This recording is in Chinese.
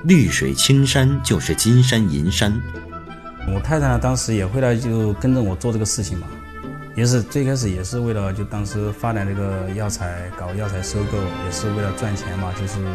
绿水青山就是金山银山。 我太太呢，当时也回来就跟着我做这个事情嘛，也是最开始也是为了就当时发展这个药材，搞药材收购，也是为了赚钱嘛，就是